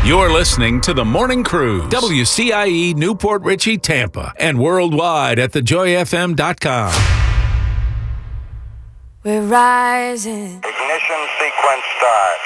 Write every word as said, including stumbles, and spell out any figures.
You're listening to The Morning Cruise, W C I E Newport Richey, Tampa, and worldwide at the joy f m dot com. We're rising. Ignition sequence start.